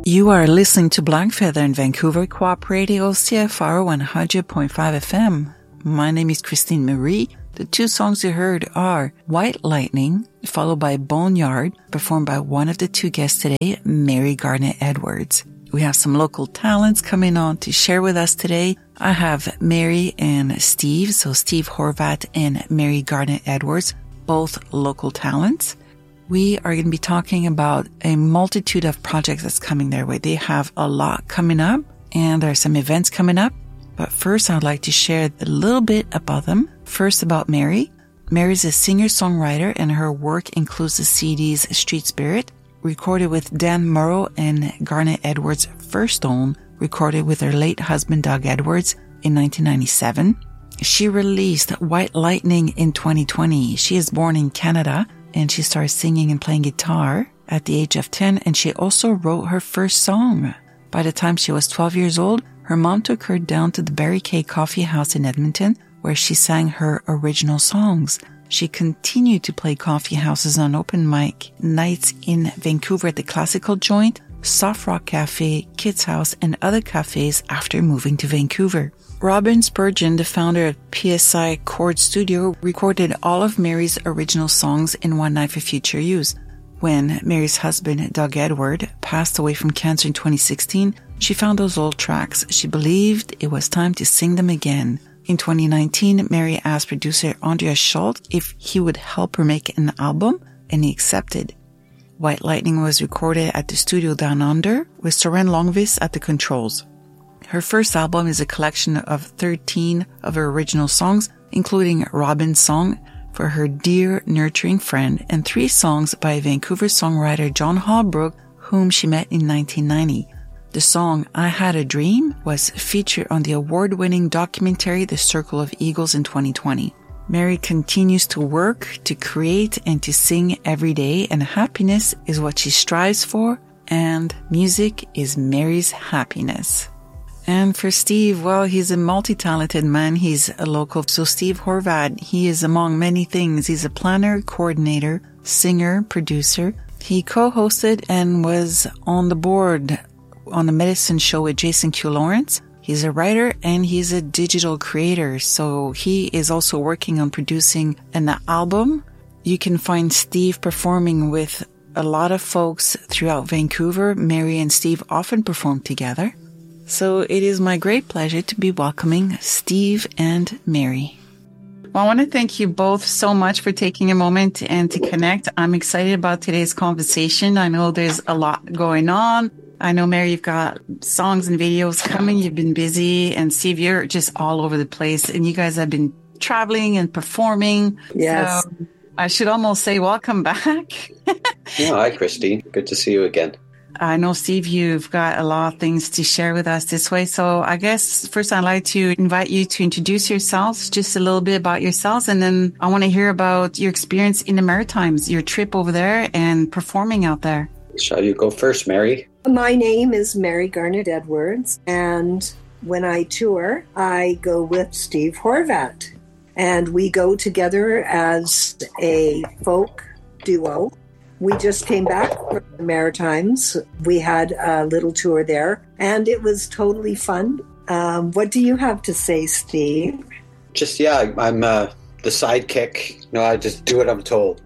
You are listening to Blackfeather in Vancouver Co-op Radio, CFR 100.5 FM. My name is Christine Marie. The two songs you heard are White Lightning, followed by Boneyard, performed by one of the two guests today, Mary Garnett Edwards. We have some local talents coming on to share with us today. I have Mary and Steve, so Steve Horvat and Mary Garnett Edwards, both local talents. We are going to be talking about a multitude of projects that's coming their way. They have a lot coming up, and there are some events coming up. But first, I'd like to share a little bit about them. First, about Mary. Mary's a singer-songwriter, and her work includes the CDs Street Spirit, recorded with Dan Morrow and Garnett Edwards' first own, recorded with her late husband Doug Edwards in 1997. She released White Lightning in 2020. She is born in Canada, and she started singing and playing guitar at the age of 10, and she also wrote her first song. By the time she was 12 years old, her mom took her down to the Barricade Coffee House in Edmonton, where she sang her original songs. She continued to play coffee houses on open mic nights in Vancouver at the Classical Joint, Soft Rock Cafe, Kids House, and other cafes after moving to Vancouver. Robin Spurgeon, the founder of PSI Chord Studio, recorded all of Mary's original songs in one night for future use. When Mary's husband, Doug Edward, passed away from cancer in 2016, she found those old tracks. She believed it was time to sing them again. In 2019, Mary asked producer Andreas Schultz if he would help her make an album, and he accepted. White Lightning was recorded at the studio Down Under with Soren Longvis at the controls. Her first album is a collection of 13 of her original songs, including Robin's song for her dear, nurturing friend, and 3 songs by Vancouver songwriter John Holbrook, whom she met in 1990. The song I Had a Dream was featured on the award-winning documentary The Circle of Eagles in 2020. Mary continues to work, to create, and to sing every day, and happiness is what she strives for, and music is Mary's happiness. And for Steve, well, he's a multi-talented man. He's a local. So Steve Horvat, he is among many things. He's a planner, coordinator, singer, producer. He co-hosted and was on the board on the Medicine Show with Jason Q. Lawrence. He's a writer and he's a digital creator. So he is also working on producing an album. You can find Steve performing with a lot of folks throughout Vancouver. Mary and Steve often perform together. So it is my great pleasure to be welcoming Steve and Mary. Well, I want to thank you both so much for taking a moment and to connect. I'm excited about today's conversation. I know there's a lot going on. I know, Mary, you've got songs and videos coming. You've been busy. And Steve, you're just all over the place. And you guys have been traveling and performing. Yes. So I should almost say welcome back. Yeah, hi, Christine. Good to see you again. I know, Steve, you've got a lot of things to share with us this way. So I guess first I'd like to invite you to introduce yourselves, just a little bit about yourselves. And then I want to hear about your experience in the Maritimes, your trip over there and performing out there. Shall you go first, Mary? My name is Mary Garnett Edwards. And when I tour, I go with Steve Horvat. And we go together as a folk duo. We just came back from the Maritimes. We had a little tour there, and it was totally fun. What do you have to say, Steve? Just, I'm the sidekick. No, I just do what I'm told.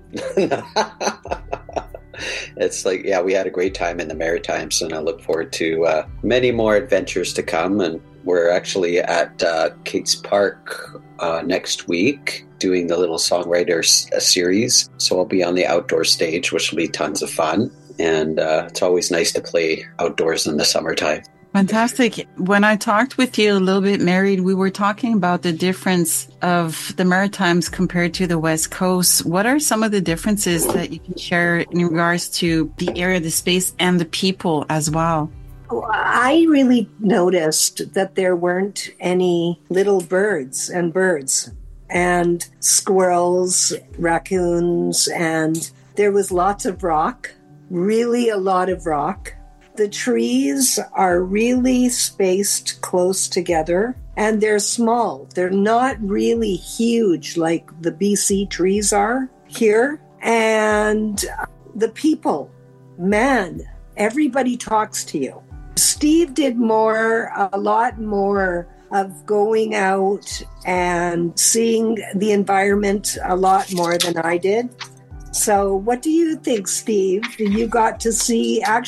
It's like, we had a great time in the Maritimes, and I look forward to many more adventures to come. And we're actually at Kate's Park next week, doing the Little Songwriters series. So I'll be on the outdoor stage, which will be tons of fun. And it's always nice to play outdoors in the summertime. Fantastic. When I talked with you a little bit, Mary, we were talking about the difference of the Maritimes compared to the West Coast. What are some of the differences that you can share in regards to the area, the space, and the people as well? I really noticed that there weren't any little birds and squirrels, raccoons, and there was lots of rock, really a lot of rock. The trees are really spaced close together, and they're small. They're not really huge like the BC trees are here. And the people, man, everybody talks to you. Steve did a lot more of going out and seeing the environment a lot more than I did. So what do you think, Steve? You got to see, actually